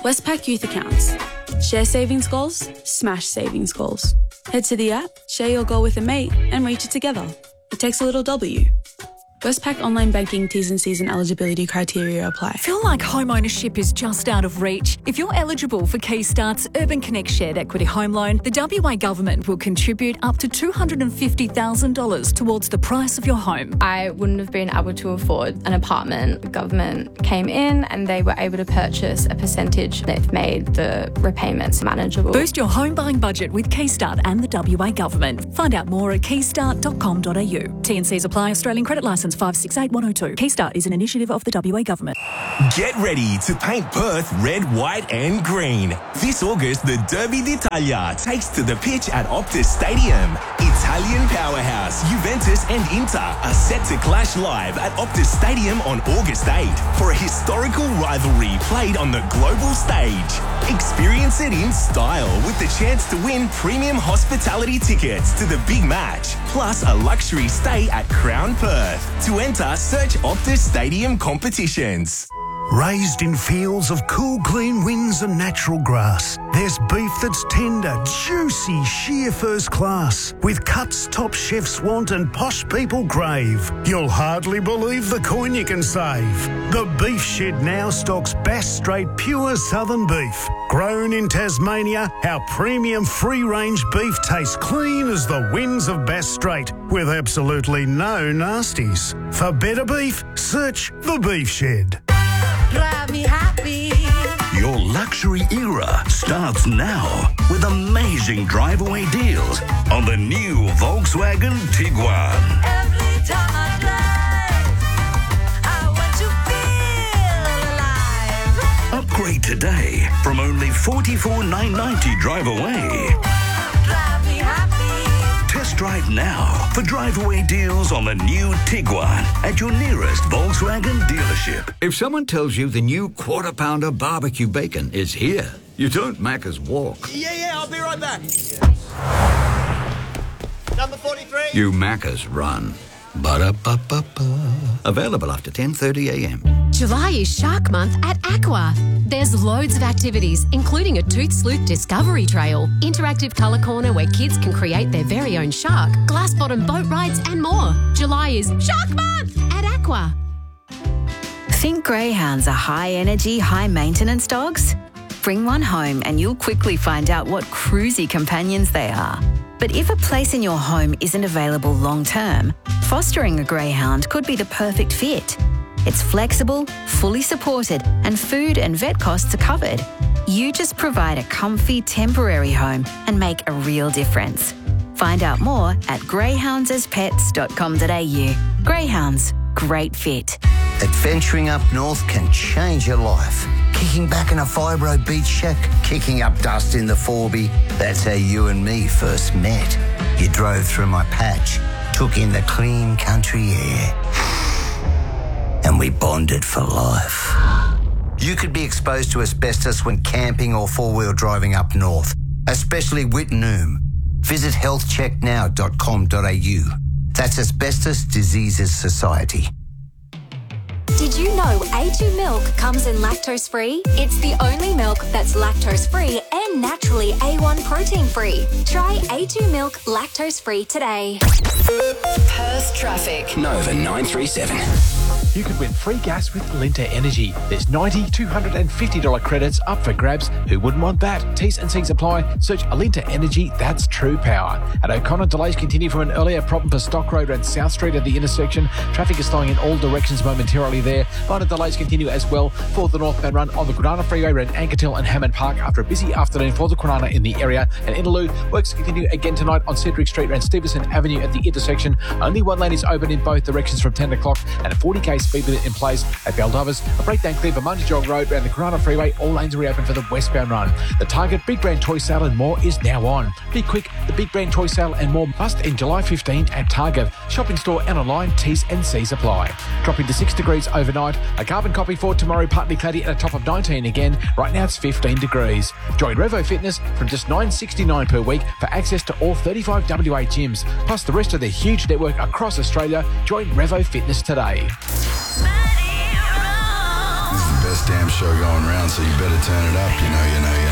Westpac Youth Accounts. Share savings goals, smash savings goals. Head to the app, share your goal with a mate and reach it together. It takes a little W. Westpac Online Banking T's and C's and eligibility criteria apply. Feel like home ownership is just out of reach? If you're eligible for Keystart's Urban Connect Shared Equity Home Loan, the WA Government will contribute up to $250,000 towards the price of your home. I wouldn't have been able to afford an apartment. The government came in and they were able to purchase a percentage. They've made the repayments manageable. Boost your home buying budget with Keystart and the WA Government. Find out more at keystart.com.au. T&Cs apply. Australian credit licence 568102. Keystart is an initiative of the WA Government. Get ready to paint Perth red, white and green. This August, the Derby d'Italia takes to the pitch at Optus Stadium. Italian powerhouse Juventus and Inter are set to clash live at Optus Stadium on August 8 for a historical rivalry played on the global stage. Experience it in style with the chance to win premium hospitality tickets to the big match, plus a luxury stay at Crown Perth. To enter, search Optus Stadium competitions. Raised in fields of cool, clean winds and natural grass, there's beef that's tender, juicy, sheer first class, with cuts top chefs want and posh people crave. You'll hardly believe the coin you can save. The Beef Shed now stocks Bass Strait pure southern beef. Grown in Tasmania, our premium free-range beef tastes clean as the winds of Bass Strait, with absolutely no nasties. For better beef, search The Beef Shed. Drive me happy. Your luxury era starts now with amazing drive-away deals on the new Volkswagen Tiguan. Every time I drive, I want to feel alive. Upgrade today from only $44,990 drive away. Drive me happy. Test drive now for drive-away deals on the new Tiguan at your nearest Volkswagen dealership. If someone tells you the new Quarter Pounder barbecue bacon is here, you don't Macca's walk. Yeah, I'll be right back. Number 43. You Macca's run. Ba-da-ba-ba-ba. Available after 10:30 a.m. July is Shark Month at Aqua. There's loads of activities, including a Tooth Sleuth Discovery Trail, interactive colour corner where kids can create their very own shark, glass bottom boat rides and more. July is Shark Month at Aqua. Think greyhounds are high-energy, high-maintenance dogs? Bring one home and you'll quickly find out what cruisy companions they are. But if a place in your home isn't available long-term, fostering a greyhound could be the perfect fit. It's flexible, fully supported, and food and vet costs are covered. You just provide a comfy, temporary home and make a real difference. Find out more at greyhoundsaspets.com.au. Greyhounds, great fit. Adventuring up north can change your life. Kicking back in a fibro beach shack, kicking up dust in the Forby. That's how you and me first met. You drove through my patch, took in the clean country air, and we bonded for life. You could be exposed to asbestos when camping or four-wheel driving up north, especially Wittenoom. Visit healthchecknow.com.au. That's Asbestos Diseases Society. Did you know A2 milk comes in lactose-free? It's the only milk that's lactose-free and naturally A1 protein-free. Try A2 milk lactose-free today. Perth traffic. Nova 937. You could win free gas with Alinta Energy. There's $90, $250 credits up for grabs. Who wouldn't want that? T's and C's apply. Search Alinta Energy. That's true power. At O'Connor, delays continue from an earlier problem for Stock Road and South Street at the intersection. Traffic is slowing in all directions momentarily there. Minor delays continue as well for the northbound run on the Kwinana Freeway around Ankertil and Hammond Park after a busy afternoon for the Kwinana in the area. And Interlude, works continue again tonight on Cedric Street around Stevenson Avenue at the intersection. Only one lane is open in both directions from 10 o'clock and a 40k speed limit in place at Baldovers. A breakdown clear for Mundijong Road around the Kwinana Freeway. All lanes are reopened for the westbound run. The Target Big Brand Toy Sale and more is now on. Be quick, the Big Brand Toy Sale and more must end July 15 at Target. Shop in store and online, T's and C's apply. Dropping to 6 degrees overnight. A carbon copy for tomorrow, partly cloudy at a top of 19 again. Right now it's 15 degrees. Join Revo Fitness from just $9.69 per week for access to all 35 WA gyms, plus the rest of their huge network across Australia. Join Revo Fitness today. best damn show going around, so you better turn it up, you know.